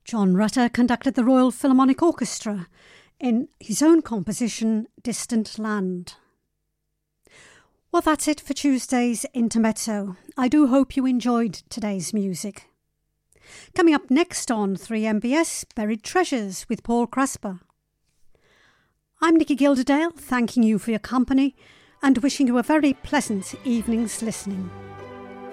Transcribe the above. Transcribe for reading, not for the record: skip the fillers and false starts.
John Rutter conducted the Royal Philharmonic Orchestra in his own composition, Distant Land. Well, that's it for Tuesday's Intermezzo. I do hope you enjoyed today's music. Coming up next on 3MBS, Buried Treasures with Paul Krasper. I'm Nikki Gilderdale, thanking you for your company and wishing you a very pleasant evening's listening.